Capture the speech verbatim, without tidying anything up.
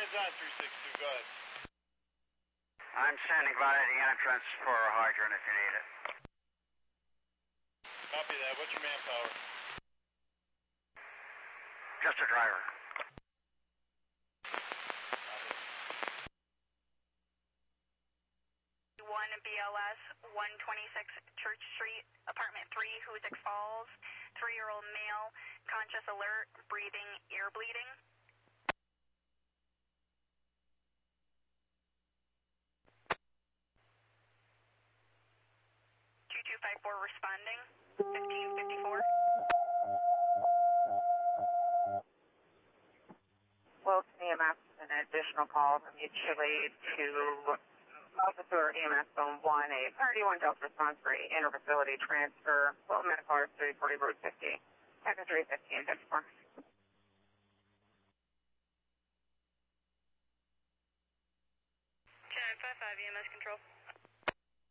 Hands on, three six two, go ahead. I'm standing by the entrance for a hydrant if you need it. Copy that. What's your manpower? Just a driver. one B L S, one twenty-six Church Street, apartment three, Hoosick Falls, three-year-old male, conscious alert, breathing, ear bleeding. two two five four responding, fifteen fifty-four. Wilson E M S, an additional call from mutually to Officer E M S Zone one, a thirty-one Delta response for inter-facility transfer, Wilton Medical Arts three forty Route fifty, Echo three fifteen fifty-four. ten five five E M S control.